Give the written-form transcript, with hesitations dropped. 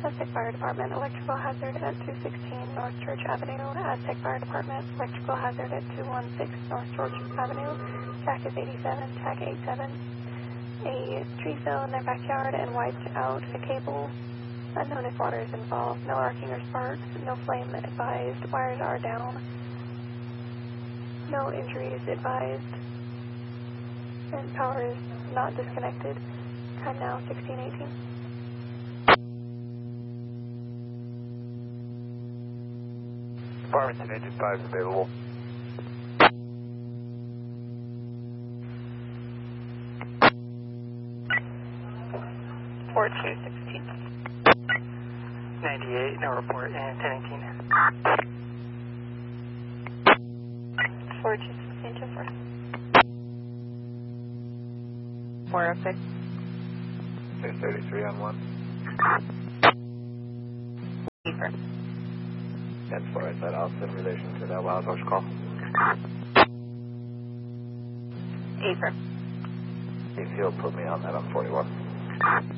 Aztec Fire Department, electrical hazard at 216 North Church Avenue. Aztec Fire Department, electrical hazard at 216 North Church Avenue. TAC is 87, TAC 87. A tree fell in their backyard and wiped out a cable. Unknown if water is involved. No arcing or sparks. No flame advised. Wires are down. No injuries advised. And power is not disconnected. Time now 16:18. Farmington Engine 5 is available. Port 216. 98, no report, and 1018. 4216 to 4. 406. 633 on 1. Keeper. That's what I said. I'll send relation to that wild horse call. Keeper. If you'll put me on that on 41.